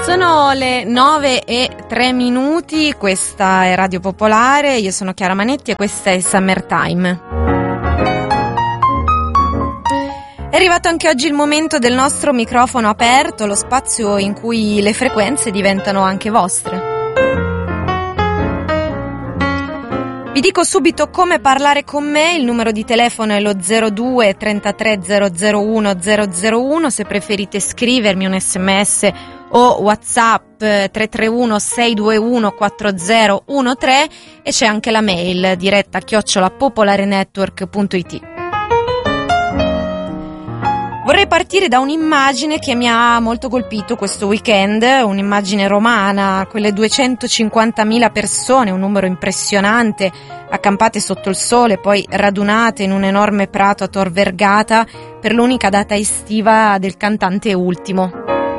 Sono le 9:03, questa è Radio Popolare, io sono Chiara Manetti e questa è Summertime. È arrivato anche oggi il momento del nostro microfono aperto, lo spazio in cui le frequenze diventano anche vostre. Vi dico subito come parlare con me, il numero di telefono è lo 02 33 001 001, se preferite scrivermi un sms o WhatsApp 331 621 4013 e c'è anche la mail diretta @popolarenetwork.it. Vorrei partire da un'immagine che mi ha molto colpito questo weekend, un'immagine romana, quelle 250.000 persone, un numero impressionante, accampate sotto il sole, poi radunate in un enorme prato a Tor Vergata per l'unica data estiva del cantante Ultimo.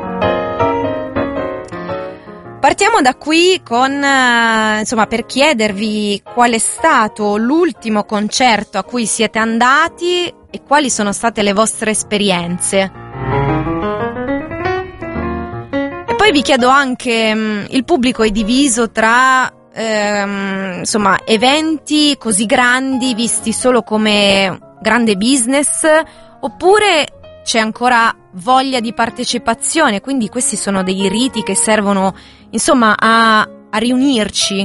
Partiamo da qui con, per chiedervi qual è stato l'ultimo concerto a cui siete andati e quali sono state le vostre esperienze. E poi vi chiedo anche, il pubblico è diviso tra, eventi così grandi visti solo come grande business, oppure c'è ancora voglia di partecipazione, quindi questi sono dei riti che servono a riunirci.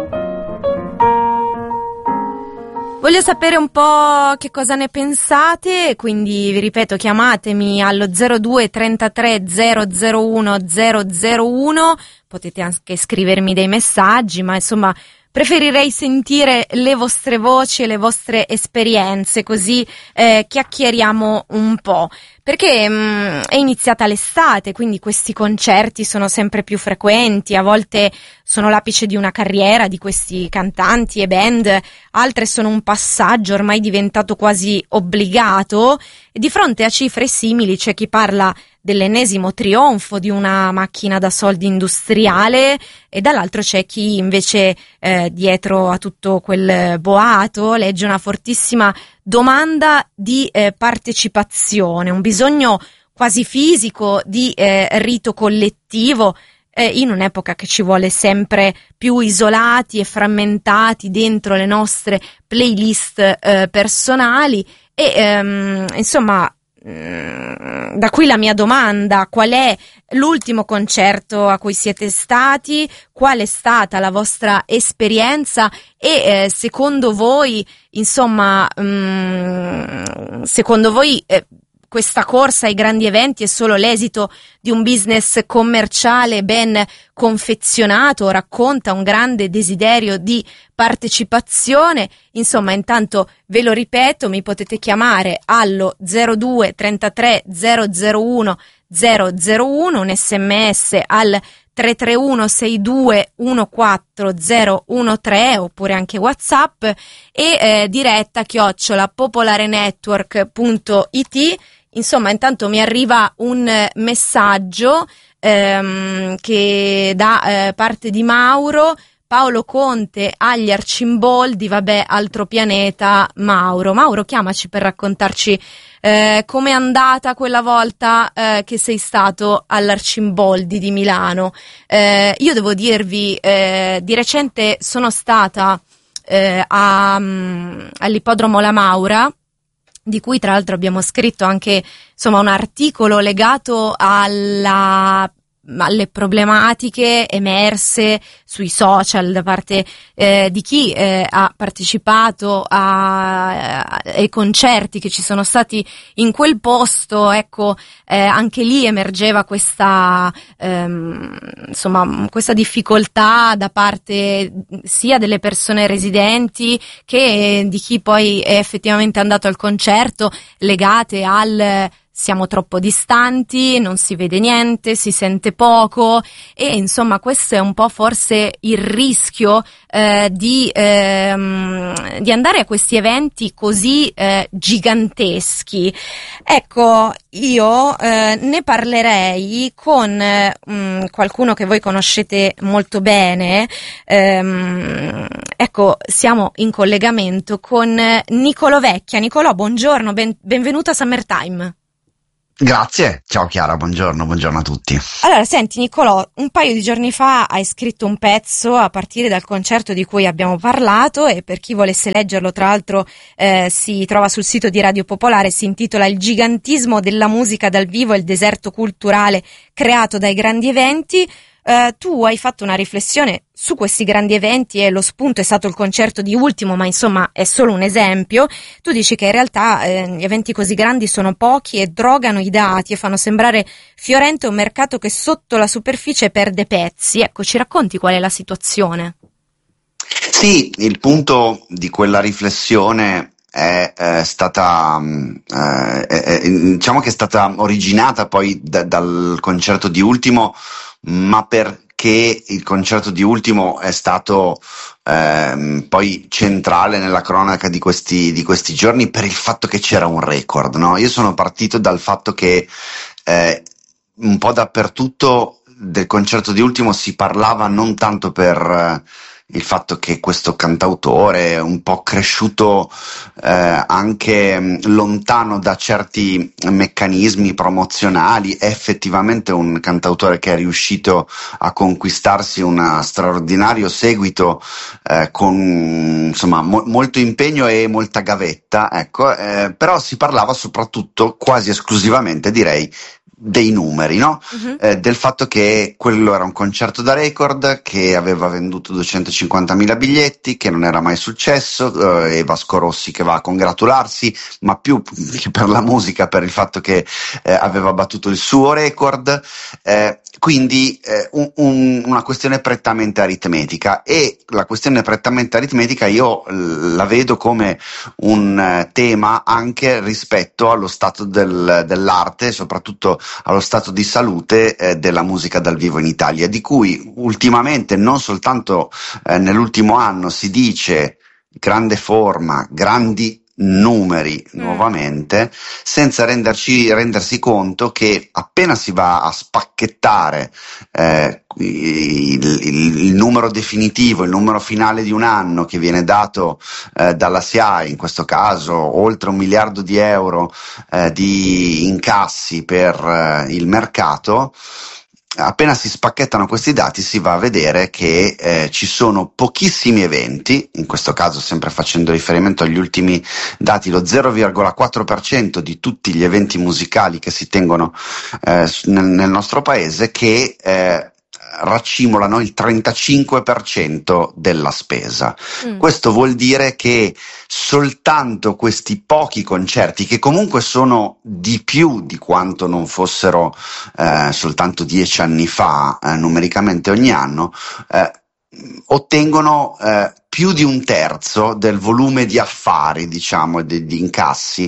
Voglio sapere un po' che cosa ne pensate, quindi vi ripeto, chiamatemi allo 02 33 001 001, potete anche scrivermi dei messaggi, ma preferirei sentire le vostre voci e le vostre esperienze, così chiacchieriamo un po'. Perché è iniziata l'estate, quindi questi concerti sono sempre più frequenti, a volte sono l'apice di una carriera di questi cantanti e band, altre sono un passaggio ormai diventato quasi obbligato, e di fronte a cifre simili c'è chi parla dell'ennesimo trionfo di una macchina da soldi industriale e dall'altro c'è chi invece dietro a tutto quel boato legge una fortissima domanda di partecipazione, un bisogno quasi fisico di rito collettivo in un'epoca che ci vuole sempre più isolati e frammentati dentro le nostre playlist personali e da qui la mia domanda: qual è l'ultimo concerto a cui siete stati? Qual è stata la vostra esperienza? E secondo voi, questa corsa ai grandi eventi è solo l'esito di un business commerciale ben confezionato, racconta un grande desiderio di partecipazione? Intanto ve lo ripeto, mi potete chiamare allo 02 33 001 001, un sms al 331 621 4013 oppure anche WhatsApp e diretta @popolarenetwork.it. Intanto mi arriva un messaggio che da parte di Mauro: Paolo Conte agli Arcimboldi, altro pianeta. Mauro, chiamaci per raccontarci com'è andata quella volta che sei stato all'Arcimboldi di Milano. Io devo dirvi, di recente sono stata all'ippodromo La Maura, di cui tra l'altro abbiamo scritto anche un articolo legato alle problematiche emerse sui social da parte di chi ha partecipato ai concerti che ci sono stati in quel posto. Anche lì emergeva questa questa difficoltà da parte sia delle persone residenti che di chi poi è effettivamente andato al concerto, legate al siamo troppo distanti, non si vede niente, si sente poco e questo è un po' forse il rischio di andare a questi eventi così giganteschi. Ecco, io ne parlerei con qualcuno che voi conoscete molto bene. Siamo in collegamento con Nicolò Vecchia. Nicolò, buongiorno, benvenuto a Summertime. Grazie, ciao Chiara, buongiorno a tutti. Allora, senti Nicolò, un paio di giorni fa hai scritto un pezzo a partire dal concerto di cui abbiamo parlato, e per chi volesse leggerlo, tra l'altro, si trova sul sito di Radio Popolare. Si intitola Il gigantismo della musica dal vivo e il deserto culturale creato dai grandi eventi. Tu hai fatto una riflessione su questi grandi eventi e lo spunto è stato il concerto di Ultimo, ma insomma è solo un esempio. Tu dici che in realtà gli eventi così grandi sono pochi e drogano i dati e fanno sembrare fiorente un mercato che sotto la superficie perde pezzi. Ecco, ci racconti qual è la situazione? Sì, il punto di quella riflessione è stata, diciamo che è stata originata poi dal concerto di Ultimo, ma perché il concerto di Ultimo è stato poi centrale nella cronaca di questi giorni per il fatto che c'era un record, no? Io sono partito dal fatto che un po' dappertutto del concerto di Ultimo si parlava non tanto per il fatto che questo cantautore, un po' cresciuto anche lontano da certi meccanismi promozionali, è effettivamente un cantautore che è riuscito a conquistarsi un straordinario seguito con insomma molto impegno e molta gavetta, ecco, però si parlava soprattutto, quasi esclusivamente direi, dei numeri, no? Mhm. Del fatto che quello era un concerto da record, che aveva venduto 250.000 biglietti, che non era mai successo, e Vasco Rossi che va a congratularsi, ma più che per la musica, per il fatto che aveva battuto il suo record, quindi una questione prettamente aritmetica, e la questione prettamente aritmetica io la vedo come un tema anche rispetto allo stato dell'arte, soprattutto allo stato di salute della musica dal vivo in Italia, di cui ultimamente, non soltanto nell'ultimo anno, si dice grande forma, grandi numeri nuovamente, senza rendersi conto che appena si va a spacchettare il numero definitivo, il numero finale di un anno che viene dato dalla SIAE, in questo caso oltre 1 miliardo di euro di incassi per il mercato. Appena si spacchettano questi dati si va a vedere che ci sono pochissimi eventi, in questo caso sempre facendo riferimento agli ultimi dati, lo 0,4% di tutti gli eventi musicali che si tengono nel nostro paese, che raccimolano il 35% della spesa. Mm. Questo vuol dire che soltanto questi pochi concerti, che comunque sono di più di quanto non fossero soltanto 10 anni fa, numericamente ogni anno, ottengono più di un terzo del volume di affari, diciamo, di incassi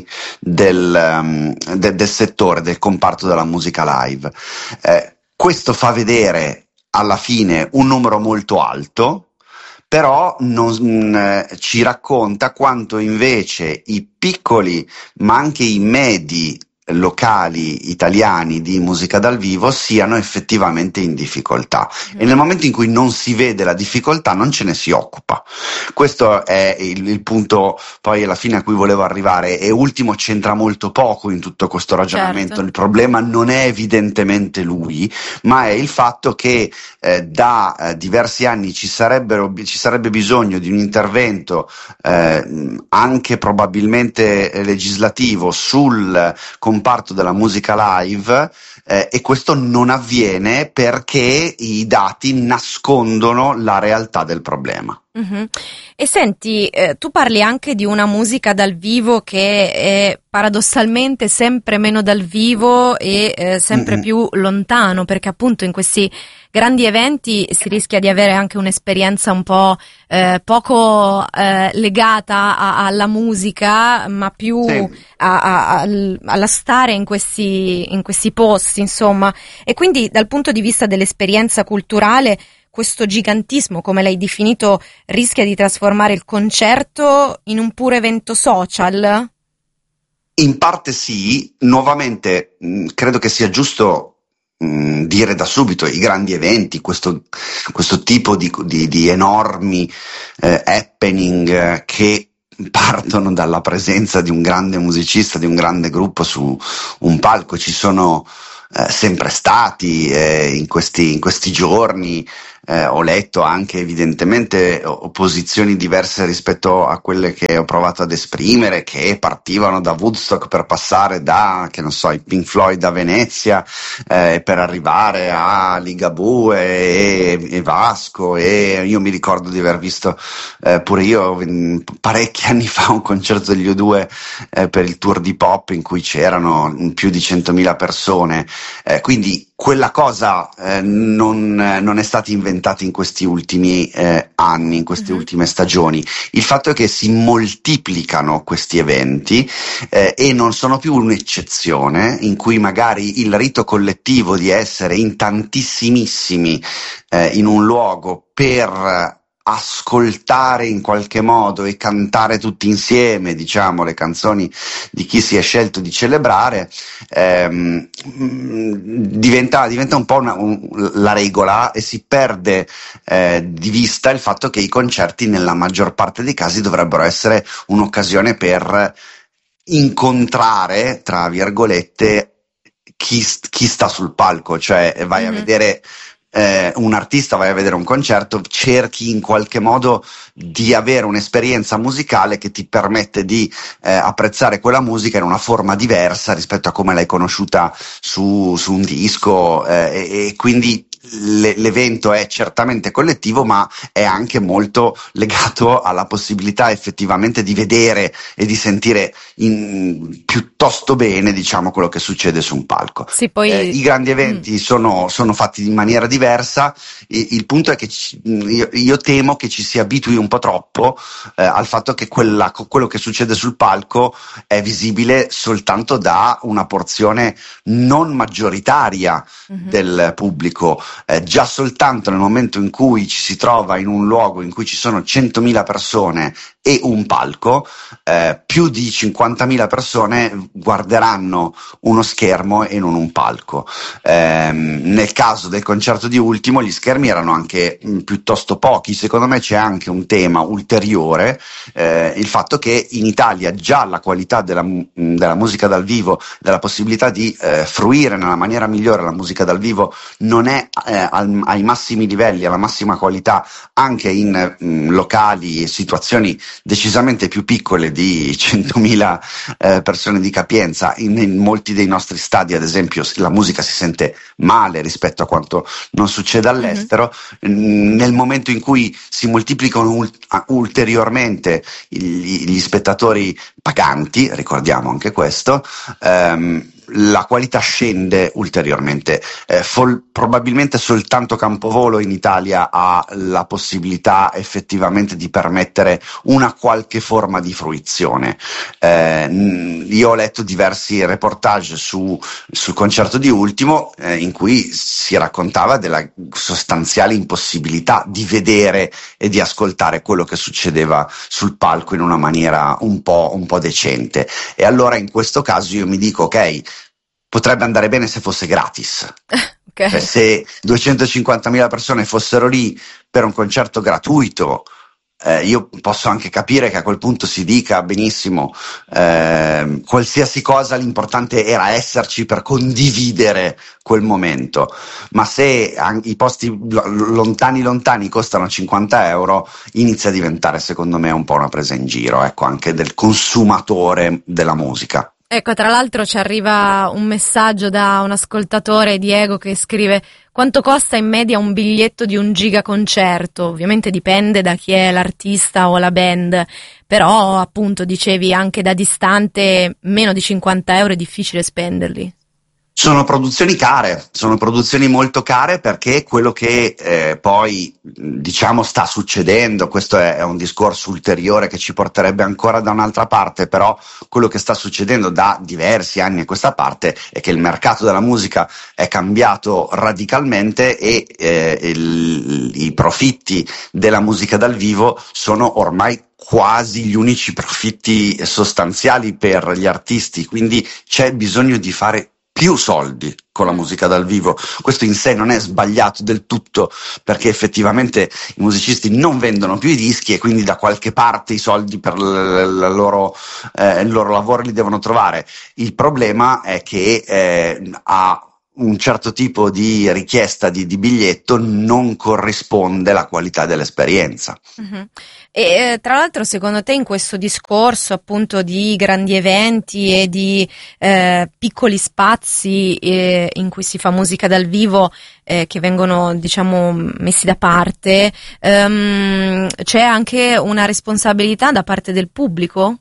del settore, del comparto della musica live. Questo fa vedere alla fine un numero molto alto, però ci racconta quanto invece i piccoli, ma anche i medi locali italiani di musica dal vivo siano effettivamente in difficoltà, e nel momento in cui non si vede la difficoltà non ce ne si occupa. Questo è il punto poi alla fine a cui volevo arrivare, e Ultimo c'entra molto poco in tutto questo ragionamento. Certo. Il problema non è evidentemente lui, ma è il fatto che da diversi anni ci sarebbe bisogno di un intervento anche probabilmente legislativo sul comparto della musica live, e questo non avviene perché i dati nascondono la realtà del problema. Mhm. E senti, tu parli anche di una musica dal vivo che è paradossalmente sempre meno dal vivo e sempre più lontano, perché appunto in questi grandi eventi si rischia di avere anche un'esperienza un po' poco legata alla musica, ma più Sì. alla stare in questi posti, insomma. E quindi dal punto di vista dell'esperienza culturale, questo gigantismo, come l'hai definito, rischia di trasformare il concerto in un puro evento social? In parte sì, nuovamente credo che sia giusto dire da subito: i grandi eventi, questo tipo di enormi happening che partono dalla presenza di un grande musicista, di un grande gruppo su un palco. Ci sono sempre stati in questi giorni. Ho letto anche evidentemente opposizioni diverse rispetto a quelle che ho provato ad esprimere, che partivano da Woodstock per passare da, che non so, i Pink Floyd a Venezia, per arrivare a Ligabue e Vasco. E io mi ricordo di aver visto pure io parecchi anni fa un concerto degli U2 per il tour di pop in cui c'erano più di 100.000 persone, quindi quella cosa non è stata inventata in questi ultimi anni, in queste ultime stagioni. Il fatto è che si moltiplicano questi eventi e non sono più un'eccezione in cui magari il rito collettivo di essere in tantissimissimi in un luogo per ascoltare in qualche modo e cantare tutti insieme, diciamo, le canzoni di chi si è scelto di celebrare, diventa un po' la regola, e si perde di vista il fatto che i concerti nella maggior parte dei casi dovrebbero essere un'occasione per incontrare, tra virgolette, chi sta sul palco, cioè vai a vedere un artista, vai a vedere un concerto, cerchi in qualche modo di avere un'esperienza musicale che ti permette di apprezzare quella musica in una forma diversa rispetto a come l'hai conosciuta su un disco, e quindi l'evento è certamente collettivo, ma è anche molto legato alla possibilità effettivamente di vedere e di sentire piuttosto bene, diciamo, quello che succede su un palco. Sì, poi I grandi eventi sono fatti in maniera diversa. Il punto è che io temo che ci si abitui un po' troppo al fatto che quello che succede sul palco è visibile soltanto da una porzione non maggioritaria del pubblico. Già soltanto nel momento in cui ci si trova in un luogo in cui ci sono 100.000 persone e un palco, più di 50.000 persone guarderanno uno schermo e non un palco. Nel caso del concerto di Ultimo gli schermi erano anche piuttosto pochi. Secondo me c'è anche un tema ulteriore, il fatto che in Italia già la qualità della musica dal vivo, della possibilità di fruire nella maniera migliore la musica dal vivo, non è ai massimi livelli, alla massima qualità, anche in locali e situazioni decisamente più piccole di 100.000 persone di capienza. In molti dei nostri stadi, ad esempio, la musica si sente male rispetto a quanto non succede all'estero. Nel momento in cui si moltiplicano ulteriormente gli spettatori paganti, ricordiamo anche questo, la qualità scende ulteriormente. Probabilmente soltanto Campovolo in Italia ha la possibilità effettivamente di permettere una qualche forma di fruizione. Io ho letto diversi reportage sul concerto di Ultimo, in cui si raccontava della sostanziale impossibilità di vedere e di ascoltare quello che succedeva sul palco in una maniera un po' decente. E allora in questo caso io mi dico, ok, potrebbe andare bene se fosse gratis. Okay. Cioè, se 250.000 persone fossero lì per un concerto gratuito, io posso anche capire che a quel punto si dica benissimo, qualsiasi cosa, l'importante era esserci per condividere quel momento. Ma se i posti lontani costano 50 euro, inizia a diventare, secondo me, un po' una presa in giro, ecco, anche del consumatore della musica. Ecco, tra l'altro ci arriva un messaggio da un ascoltatore, Diego, che scrive: quanto costa in media un biglietto di un gigaconcerto? Ovviamente dipende da chi è l'artista o la band, però appunto dicevi anche da distante meno di 50 euro è difficile spenderli. Sono produzioni care, sono produzioni molto care, perché quello che poi diciamo sta succedendo, questo è un discorso ulteriore che ci porterebbe ancora da un'altra parte, però quello che sta succedendo da diversi anni a questa parte è che il mercato della musica è cambiato radicalmente e i profitti della musica dal vivo sono ormai quasi gli unici profitti sostanziali per gli artisti, quindi c'è bisogno di fare più soldi con la musica dal vivo. Questo in sé non è sbagliato del tutto, perché effettivamente i musicisti non vendono più i dischi e quindi da qualche parte i soldi per il loro lavoro li devono trovare. Il problema è che a un certo tipo di richiesta di biglietto non corrisponde la qualità dell'esperienza. Uh-huh. E tra l'altro, secondo te, in questo discorso appunto di grandi eventi e di piccoli spazi in cui si fa musica dal vivo che vengono, diciamo, messi da parte, c'è anche una responsabilità da parte del pubblico?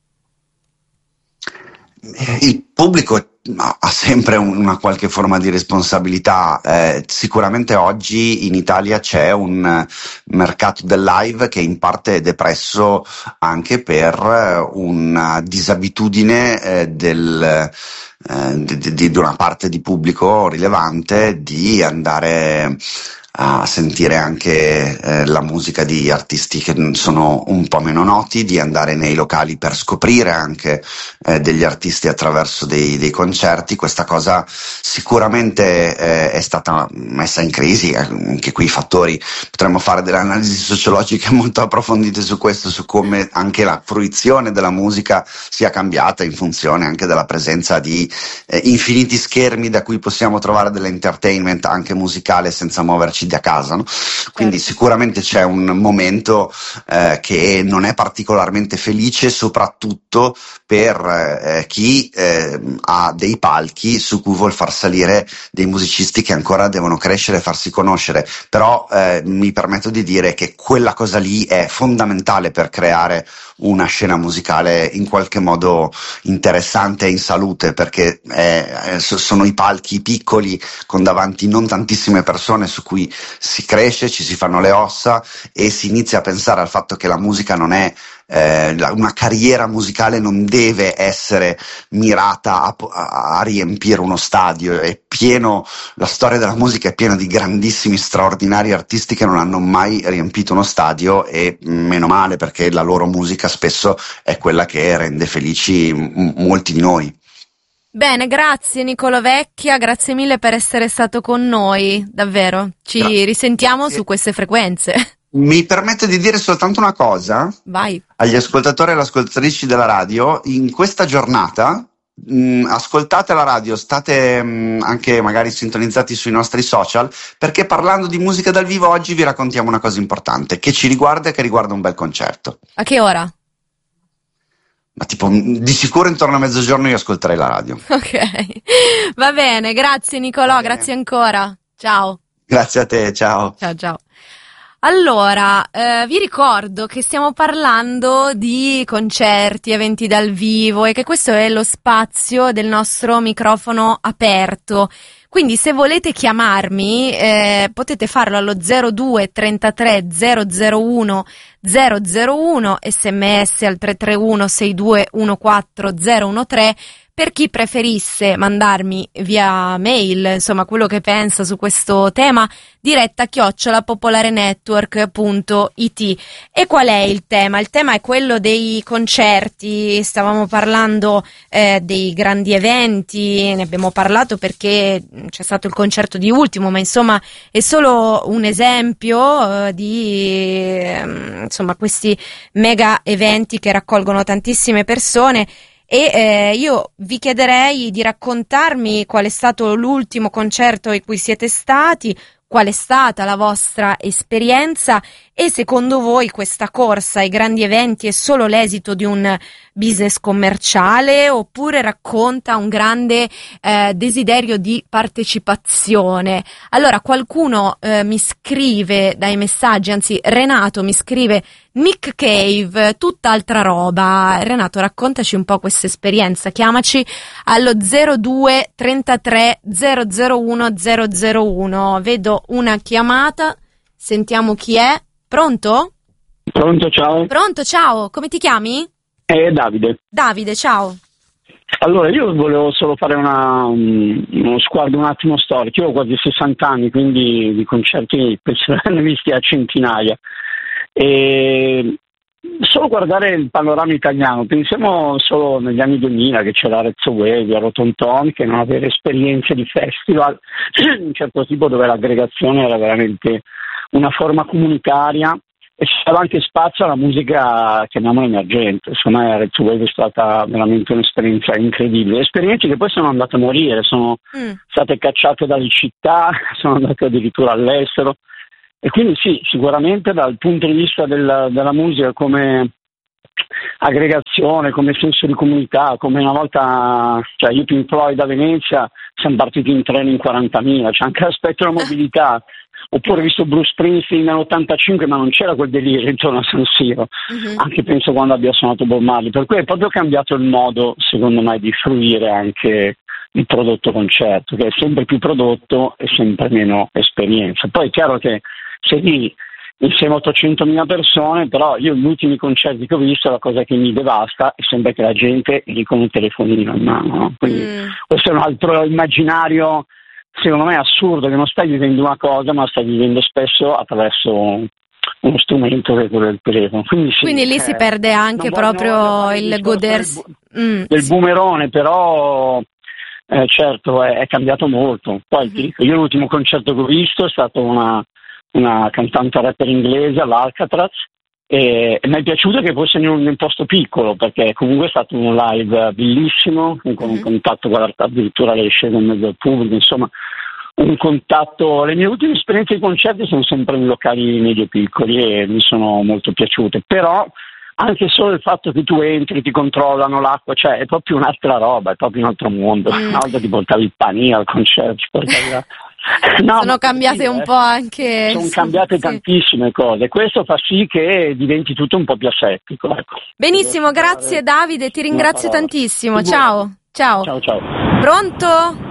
Il pubblico ha sempre una qualche forma di responsabilità. Sicuramente oggi in Italia c'è un mercato del live che in parte è depresso anche per una disabitudine di una parte di pubblico rilevante di andare a sentire anche la musica di artisti che sono un po' meno noti, di andare nei locali per scoprire anche degli artisti attraverso dei concerti. Questa cosa sicuramente è stata messa in crisi, anche qui i fattori, potremmo fare delle analisi sociologiche molto approfondite su questo, su come anche la fruizione della musica sia cambiata in funzione anche della presenza di infiniti schermi da cui possiamo trovare dell'entertainment anche musicale senza muoverci da casa, no? Quindi sicuramente c'è un momento che non è particolarmente felice, soprattutto per chi ha dei palchi su cui vuol far salire dei musicisti che ancora devono crescere e farsi conoscere. Però mi permetto di dire che quella cosa lì è fondamentale per creare una scena musicale in qualche modo interessante e in salute, perché sono i palchi piccoli con davanti non tantissime persone su cui si cresce, ci si fanno le ossa e si inizia a pensare al fatto che la musica non è una carriera musicale non deve essere mirata a riempire uno stadio. La storia della musica è piena di grandissimi, straordinari artisti che non hanno mai riempito uno stadio, e meno male, perché la loro musica spesso è quella che rende felici molti di noi. Bene, grazie Niccolò Vecchia, grazie mille per essere stato con noi, davvero. Ci risentiamo su queste frequenze. Mi permette di dire soltanto una cosa. Vai. Agli ascoltatori e alle ascoltatrici della radio: in questa giornata ascoltate la radio, state anche magari sintonizzati sui nostri social, perché parlando di musica dal vivo oggi vi raccontiamo una cosa importante che ci riguarda e che riguarda un bel concerto. A che ora? Ma tipo di sicuro intorno a mezzogiorno io ascolterei la radio. Ok, va bene, grazie Niccolò, grazie ancora. Ciao. Grazie a te, ciao. Ciao. Allora, vi ricordo che stiamo parlando di concerti, eventi dal vivo, e che questo è lo spazio del nostro microfono aperto. Quindi se volete chiamarmi potete farlo allo 02 33 001 001, sms al 331 62 14 013. Per chi preferisse mandarmi via mail, insomma, quello che pensa su questo tema, diretta@popolarenetwork.it. E qual è il tema? Il tema è quello dei concerti. Stavamo parlando dei grandi eventi, ne abbiamo parlato perché c'è stato il concerto di Ultimo, ma insomma è solo un esempio di insomma questi mega eventi che raccolgono tantissime persone. E io vi chiederei di raccontarmi qual è stato l'ultimo concerto in cui siete stati, qual è stata la vostra esperienza, e secondo voi questa corsa ai grandi eventi è solo l'esito di un business commerciale oppure racconta un grande desiderio di partecipazione? Allora qualcuno mi scrive dai messaggi, anzi Renato mi scrive: Nick Cave, tutt'altra roba. Renato, raccontaci un po' questa esperienza, chiamaci allo 02 33 001 001. Vedo una chiamata, sentiamo chi è. Pronto? Pronto, ciao. Pronto, ciao, come ti chiami? Davide. Davide, ciao. Allora, io volevo solo fare uno sguardo un attimo storico. Io ho quasi 60 anni, quindi di concerti penso ne ho visti a centinaia. E solo guardare il panorama italiano, pensiamo solo negli anni 2000 che c'era Arezzo Wave, Rotonton, che non avere esperienze di festival di un certo tipo dove l'aggregazione era veramente una forma comunitaria e ci dava anche spazio alla musica, chiamiamola emergente. Secondo me Arezzo Wave è stata veramente un'esperienza incredibile, esperienze che poi sono andate a morire, sono state cacciate dalle città, sono andate addirittura all'estero. E quindi sì, sicuramente dal punto di vista della musica come aggregazione, come senso di comunità, come una volta, cioè io Pink Floyd da Venezia siamo partiti in treno in 40.000, c'è anche l'aspetto della mobilità, oppure ho visto Bruce Springsteen nell'85 ma non c'era quel delirio intorno a San Siro, anche penso quando abbia suonato Bob Marley, per cui è proprio cambiato il modo secondo me di fruire anche il prodotto concerto, che è sempre più prodotto e sempre meno esperienza. Poi è chiaro che sei lì insieme a 800.000 persone, però io gli ultimi concerti che ho visto la cosa che mi devasta è sempre che la gente è lì con un telefonino in mano, no? Quindi questo è un altro immaginario secondo me assurdo, che non stai vivendo una cosa ma stai vivendo spesso attraverso uno strumento che è quello del telefono. Quindi lì si perde anche proprio il godersi del boomerone, però certo è cambiato molto. Poi ti dico, io l'ultimo concerto che ho visto è stato una cantante rapper inglese all'Alcatraz e mi è piaciuto che fosse in un posto piccolo, perché comunque è stato un live bellissimo, con un contatto, addirittura lei scende in mezzo al pubblico, insomma un contatto. Le mie ultime esperienze di concerti sono sempre in locali medio piccoli e mi sono molto piaciute, però anche solo il fatto che tu entri, ti controllano l'acqua, cioè è proprio un'altra roba, è proprio un altro mondo. Una volta ti portavi il panino al concerto, no, sono cambiate un po' anche. Sono cambiate tantissime cose. Questo fa sì che diventi tutto un po' più asettico. Ecco. Benissimo, grazie Davide, ti ringrazio tantissimo. Ciao. Ciao. Pronto?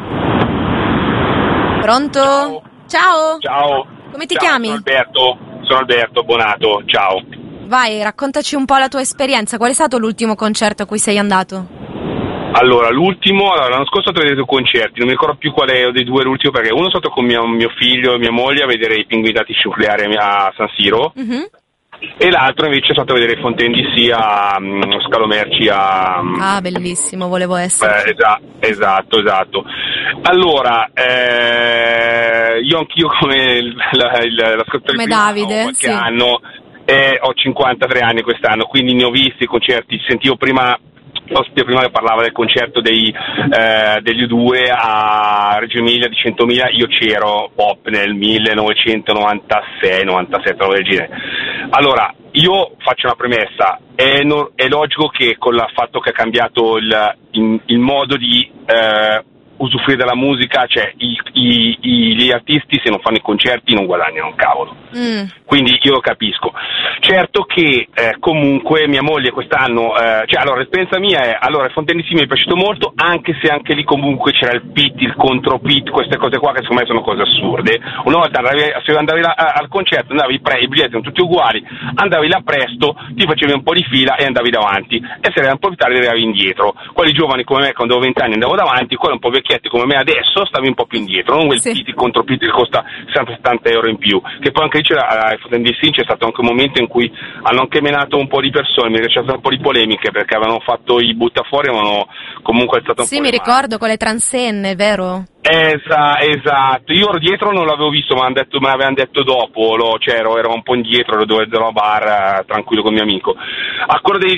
Ciao. Ciao. Come ti chiami? Sono Alberto Bonato. Ciao. Vai, raccontaci un po' la tua esperienza. Qual è stato l'ultimo concerto a cui sei andato? Allora, l'anno scorso ho fatto due concerti, non mi ricordo più qual è dei due l'ultimo, perché uno è stato con mio figlio e mia moglie a vedere i Pinguini Tattici Nucleari a San Siro, e l'altro invece è stato a vedere Fontaine DC a Scalo Merci a... Ah, bellissimo, volevo essere. Esatto. Allora, io anch'io come l'ascoltatore come Davide, qualche anno, ho 53 anni quest'anno, quindi ne ho visti concerti, sentivo prima che parlava del concerto degli U2 a Reggio Emilia di 100.000, io c'ero nel 1996-97, roba del genere. Allora, io faccio una premessa, è logico che con il fatto che è cambiato il modo di usufruire della musica, cioè gli artisti se non fanno i concerti non guadagnano un cavolo, quindi io lo capisco. Certo che comunque mia moglie quest'anno, allora l'esperienza mia è, allora Fontaine DC mi è piaciuto molto, anche se anche lì comunque c'era il pit, il contro pit, queste cose qua che secondo me sono cose assurde. Una volta se andavi al concerto, i biglietti erano tutti uguali, andavi là presto, ti facevi un po' di fila e andavi davanti, e se eri un po' più tardi arrivavi indietro. Quelli giovani come me, quando avevo 20 anni andavo davanti, quelli un po' vecchietti come me adesso stavi un po' più indietro, non quel pit, il contro pit che costa 70 euro in più, che poi anche lì c'era Fontaine DC, c'è stato anche un momento in cui hanno anche menato un po' di persone, mi è stato un po' di polemiche perché avevano fatto i buttafuori, avevano comunque alzato un po'. Sì, mi ricordo con le transenne, vero? Esatto, io ero dietro, non l'avevo visto, me l'avevano detto dopo, ero un po' indietro, ero a bar tranquillo con mio amico. A quello dei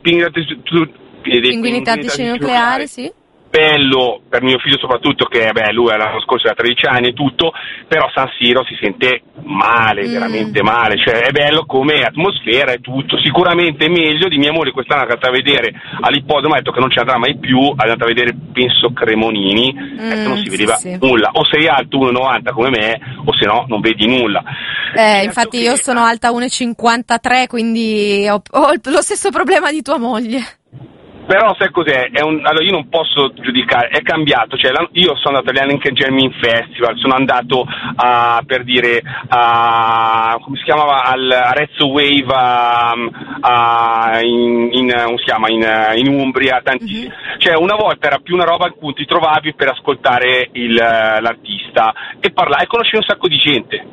Pinguini Tattici Nucleari, sì. Bello per mio figlio soprattutto, che lui l'anno scorso aveva 13 anni e tutto, però San Siro si sente male, veramente male, cioè è bello come atmosfera e tutto, sicuramente meglio di mia moglie quest'anno che è andata a vedere all'ippodromo, ha detto che non ci andrà mai più, è andata a vedere penso Cremonini, non si vedeva nulla, o sei alto 1,90 come me o se no non vedi nulla. Infatti io sono alta 1,53, quindi ho lo stesso problema di tua moglie. Però sai cos'è? Allora io non posso giudicare, è cambiato, cioè io sono andato all'Heineken Jamming Festival, sono andato come si chiamava, al Arezzo Wave in Umbria, cioè una volta era più una roba in cui ti trovavi per ascoltare l'artista e parlare, e conoscevi un sacco di gente,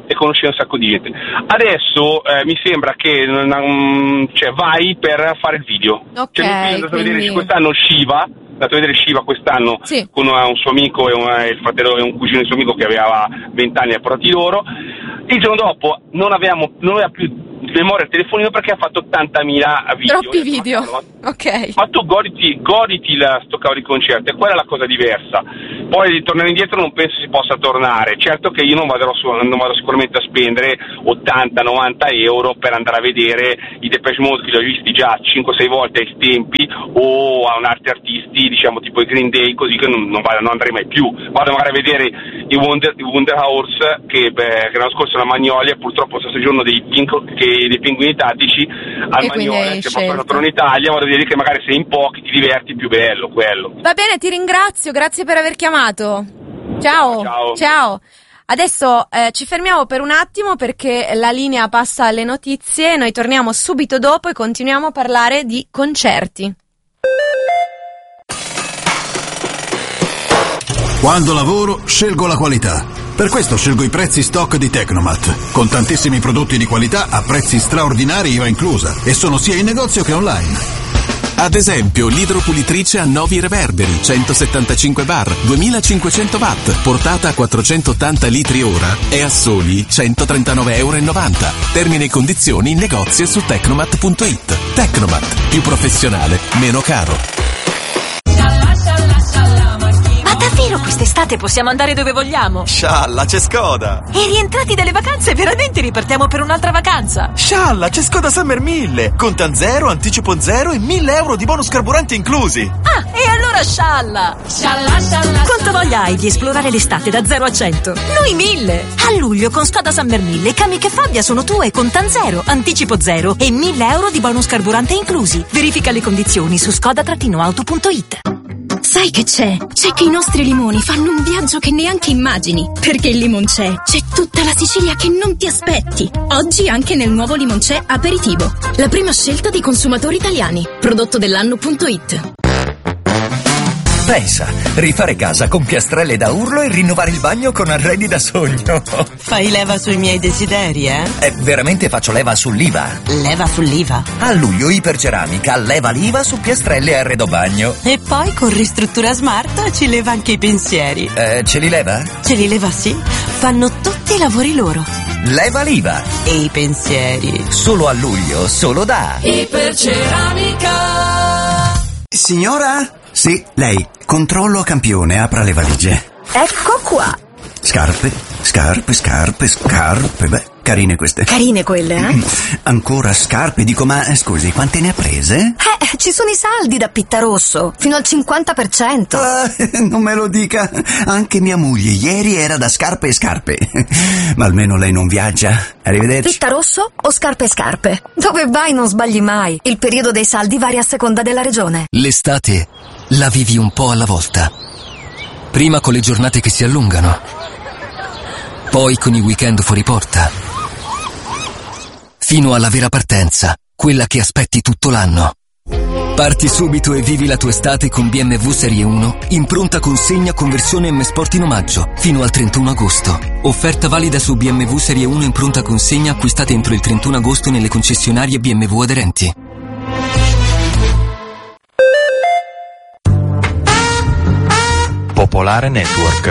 adesso mi sembra che vai per fare il video. Ok, quest'anno Shiva, andato a vedere Shiva quest'anno con un suo amico e il fratello e un cugino di suo amico che aveva 20 anni, ha portati loro. Il giorno dopo non aveva più memoria al telefonino perché ha fatto 80.000 video. Troppi video. Ok. Ma tu goditi sto cavolo di concerto, e quella è la cosa diversa. Poi di tornare indietro non penso si possa tornare. Certo che io non vado sicuramente a spendere 80-90 euro per andare a vedere i Depeche Mode, che li ho visti già 5-6 volte ai tempi, o a altri artisti, diciamo tipo i Green Day, così che non andrei mai più. Vado magari a vedere i Wonderhouse che l'anno scorso alla Magnolia, purtroppo lo stesso giorno dei Pinguini Tattici al Magnolia, che poi tornano in Italia. Vado a vedere che magari se in pochi ti diverti, più bello quello. Va bene, ti ringrazio, grazie per aver chiamato. Ciao. Adesso ci fermiamo per un attimo perché la linea passa alle notizie, noi torniamo subito dopo e continuiamo a parlare di concerti. Quando lavoro scelgo la qualità. Per questo scelgo i prezzi stock di Tecnomat, con tantissimi prodotti di qualità a prezzi straordinari, IVA inclusa, e sono sia in negozio che online. Ad esempio, l'idropulitrice a Novi Reverberi, 175 bar, 2500 watt, portata a 480 litri ora, è a soli €139,90. Termini e condizioni in negozio su tecnomat.it. Tecnomat, più professionale, meno caro. Davvero quest'estate possiamo andare dove vogliamo? Scialla, c'è Skoda! E rientrati dalle vacanze, veramente ripartiamo per un'altra vacanza? Scialla, c'è Skoda Summer 1000! Contan 0, anticipo 0 e 1.000 euro di bonus carburante inclusi! Ah, e allora scialla! Scialla! Quanto voglia hai di esplorare l'estate da 0 a 100? Noi 1.000! A luglio con Skoda Summer 1000 Kamiq e Fabia sono tue, contan 0, anticipo 0 e 1.000 euro di bonus carburante inclusi. Verifica le condizioni su skoda-auto.it. Sai che c'è? C'è che i nostri limoni fanno un viaggio che neanche immagini. Perché il Limoncè c'è tutta la Sicilia che non ti aspetti. Oggi anche nel nuovo Limoncè Aperitivo. La prima scelta dei consumatori italiani. Prodotto dell'anno.it. Pensa, rifare casa con piastrelle da urlo e rinnovare il bagno con arredi da sogno. Fai leva sui miei desideri, eh? Veramente faccio leva sull'IVA. Leva sull'IVA? A luglio Iperceramica leva l'IVA su piastrelle e arredo bagno. E poi con Ristruttura Smart ci leva anche i pensieri. Ce li leva? Ce li leva, sì. Fanno tutti i lavori loro. Leva l'IVA. E i pensieri. Solo a luglio, solo da Iperceramica. Signora? Sì, lei. Controllo a campione, apra le valigie. Ecco qua. Scarpe. Beh, carine queste. Carine quelle, eh? Ancora scarpe, dico, ma scusi, quante ne ha prese? Ci sono i saldi da Pittarosso, fino al 50%. Non me lo dica. Anche mia moglie ieri era da scarpe. Ma almeno lei non viaggia. Arrivederci. Pittarosso o scarpe? Dove vai non sbagli mai. Il periodo dei saldi varia a seconda della regione. L'estate la vivi un po' alla volta. Prima con le giornate che si allungano, poi con i weekend fuori porta, fino alla vera partenza, quella che aspetti tutto l'anno. Parti subito e vivi la tua estate con BMW Serie 1 in pronta consegna con versione M Sport in omaggio fino al 31 agosto. Offerta valida su BMW Serie 1 in pronta consegna acquistate entro il 31 agosto nelle concessionarie BMW aderenti. Popolare Network.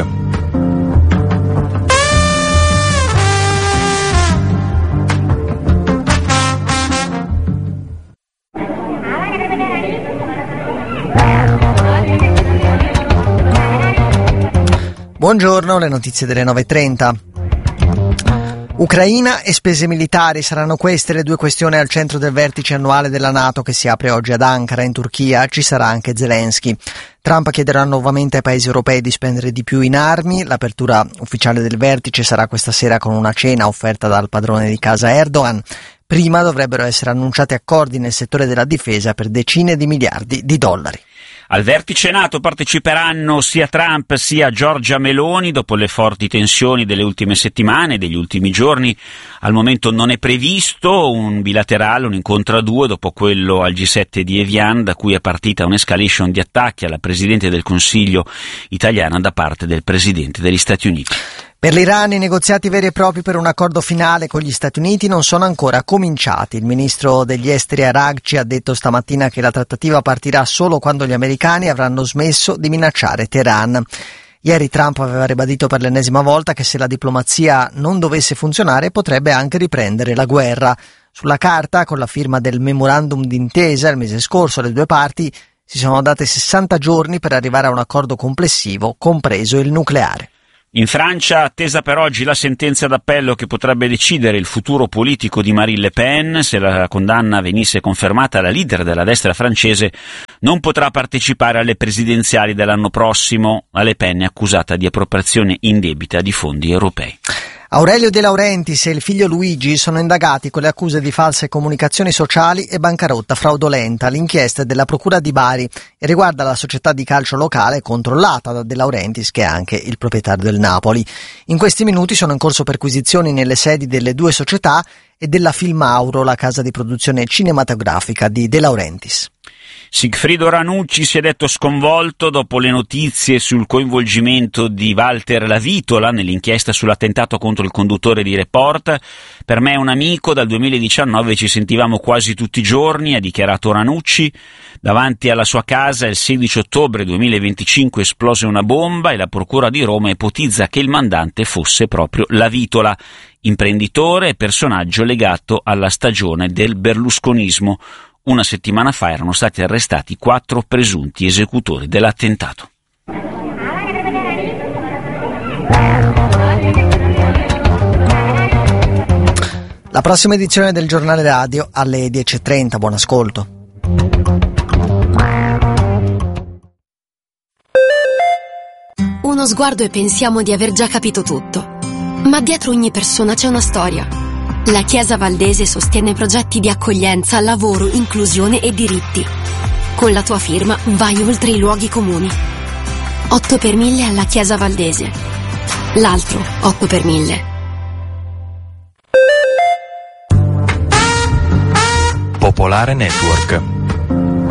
Buongiorno, le notizie delle 9:30. Ucraina e spese militari, saranno queste le due questioni al centro del vertice annuale della NATO che si apre oggi ad Ankara in Turchia. Ci sarà anche Zelensky. Trump chiederà nuovamente ai paesi europei di spendere di più in armi. L'apertura ufficiale del vertice sarà questa sera con una cena offerta dal padrone di casa Erdogan. Prima dovrebbero essere annunciati accordi nel settore della difesa per decine di miliardi di dollari. Al vertice NATO parteciperanno sia Trump sia Giorgia Meloni dopo le forti tensioni delle ultime settimane e degli ultimi giorni. Al momento non è previsto un bilaterale, un incontro a due dopo quello al G7 di Evian, da cui è partita un'escalation di attacchi alla Presidente del Consiglio italiana da parte del Presidente degli Stati Uniti. Per l'Iran i negoziati veri e propri per un accordo finale con gli Stati Uniti non sono ancora cominciati. Il ministro degli esteri Araghchi ha detto stamattina che la trattativa partirà solo quando gli americani avranno smesso di minacciare Teheran. Ieri Trump aveva ribadito per l'ennesima volta che se la diplomazia non dovesse funzionare potrebbe anche riprendere la guerra. Sulla carta, con la firma del memorandum d'intesa il mese scorso, le due parti si sono date 60 giorni per arrivare a un accordo complessivo, compreso il nucleare. In Francia, attesa per oggi la sentenza d'appello che potrebbe decidere il futuro politico di Marine Le Pen. Se la condanna venisse confermata, la leader della destra francese non potrà partecipare alle presidenziali dell'anno prossimo. La Le Pen è accusata di appropriazione indebita di fondi europei. Aurelio De Laurentiis e il figlio Luigi sono indagati con le accuse di false comunicazioni sociali e bancarotta fraudolenta. L'inchiesta è della Procura di Bari e riguarda la società di calcio locale controllata da De Laurentiis, che è anche il proprietario del Napoli. In questi minuti sono in corso perquisizioni nelle sedi delle due società e della Filmauro, la casa di produzione cinematografica di De Laurentiis. Sigfrido Ranucci si è detto sconvolto dopo le notizie sul coinvolgimento di Walter Lavitola nell'inchiesta sull'attentato contro il conduttore di Report. Per me è un amico, dal 2019 ci sentivamo quasi tutti i giorni, ha dichiarato Ranucci. Davanti alla sua casa il 16 ottobre 2025 esplose una bomba e la Procura di Roma ipotizza che il mandante fosse proprio Lavitola, imprenditore e personaggio legato alla stagione del berlusconismo. Una settimana fa erano stati arrestati 4 presunti esecutori dell'attentato. La prossima edizione del giornale radio alle 10:30. Buon ascolto. Uno sguardo e pensiamo di aver già capito tutto. Ma dietro ogni persona c'è una storia. La Chiesa Valdese sostiene progetti di accoglienza, lavoro, inclusione e diritti. Con la tua firma vai oltre i luoghi comuni. 8 per 1000 alla Chiesa Valdese. L'altro 8 per 1000. Popolare Network.